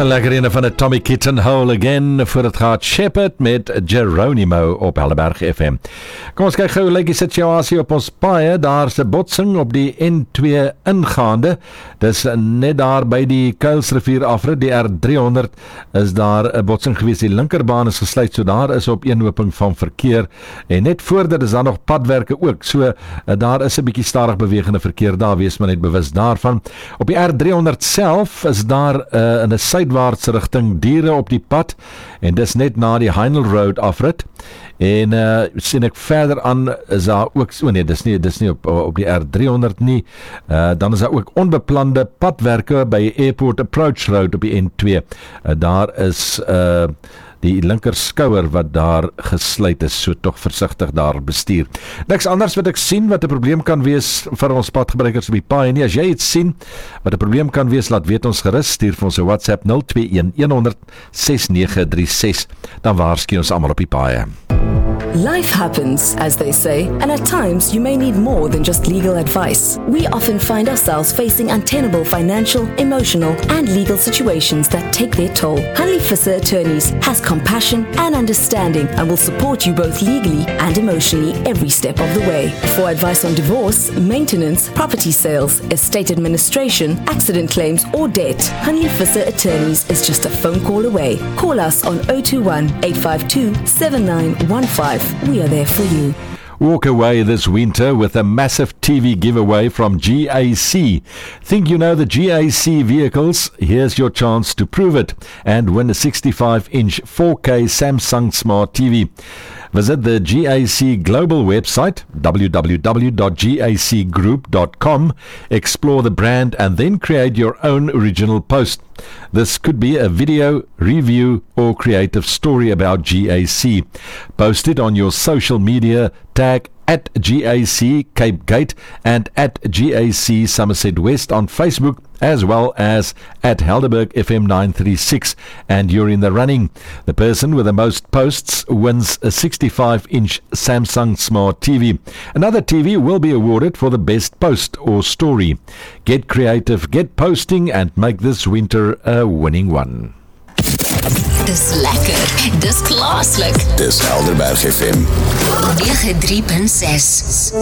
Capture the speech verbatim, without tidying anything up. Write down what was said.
Lekker ene van de Tommy Kitten Hole Again voor het gaat Shepherd met Geronimo op Helderberg F M. Kom ons kyk gou hoe lyk die situasie op ons paaie. Daar's 'n botsing op die N twee ingaande. Dis net daar by die Kuilsrivier afrit, die R drie honderd is daar 'n botsing gewees. Die linkerbaan is gesluit, so daar is op eenhoping van verkeer. En net voor dit is daar nog padwerke ook. So daar is 'n bietjie stadig bewegende verkeer daar, wees maar net bewus daarvan. Op die R drie honderd self is daar uh, in 'n suidwaartse rigting diere op die pad en dis net na die Heinel Road afrit. En uh, sien ek verder aan is daar ook, oh nee, dis nie, dis nie op, op die R drie honderd nie, uh, dan is daar ook onbeplande padwerke by Airport Approach Road op die N twee. Uh, daar is uh, die linker skouer wat daar gesluit is, so tog versigtig daar bestuur. Niks anders wat ek sien wat 'n probleem kan wees vir ons padgebruikers op die paai nie. As jy iets sien wat 'n probleem kan wees, laat weet ons gerus, stuur vir ons 'n WhatsApp nul twee een een honderd ses nege drie ses, dan waarsku ons almal op die paai. Life happens, as they say, and at times you may need more than just legal advice. We often find ourselves facing untenable financial, emotional, and legal situations that take their toll. Hanley Visser Attorneys has compassion and understanding and will support you both legally and emotionally every step of the way. For advice on divorce, maintenance, property sales, estate administration, accident claims, or debt, Hanley Visser Attorneys is just a phone call away. Call us on zero two one, eight five two, seven nine one five. We are there for you. Walk away this winter with a massive T V giveaway from G A C. Think you know the G A C vehicles? Here's your chance to prove it and win a sixty-five inch four K Samsung Smart T V. Visit the G A C global website, w w w dot g a c group dot com, explore the brand and then create your own original post. This could be a video, review or creative story about G A C. Post it on your social media, tag at G A C Cape Gate and at G A C Somerset West on Facebook, as well as at Helderberg F M nine three six, and you're in the running. The person with the most posts wins a sixty-five inch Samsung Smart T V. Another T V will be awarded for the best post or story. Get creative, get posting and make this winter a winning one. Dis lekker, dis klaaslik. Dis Helderberg F M nege drie punt ses.